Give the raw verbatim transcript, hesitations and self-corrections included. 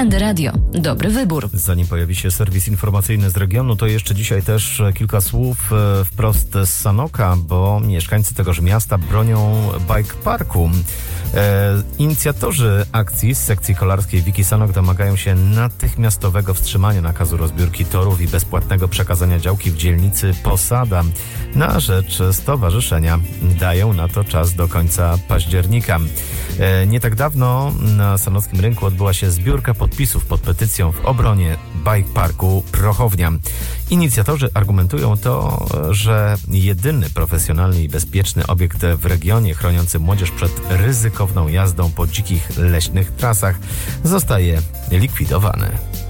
Trendy Radio. Dobry wybór. Zanim pojawi się serwis informacyjny z regionu, to jeszcze dzisiaj też kilka słów wprost z Sanoka, bo mieszkańcy tegoż miasta bronią bike parku. E, inicjatorzy akcji z sekcji kolarskiej Wiki Sanok domagają się natychmiastowego wstrzymania nakazu rozbiórki torów i bezpłatnego przekazania działki w dzielnicy Posada na rzecz stowarzyszenia. Dają na to czas do końca października. E, nie tak dawno na sanockim rynku odbyła się zbiórka podpisów pod petycją w obronie bike parku Prochownia. Inicjatorzy argumentują to, że jedyny profesjonalny i bezpieczny obiekt w regionie chroniący młodzież przed ryzykowną jazdą po dzikich leśnych trasach zostaje likwidowany.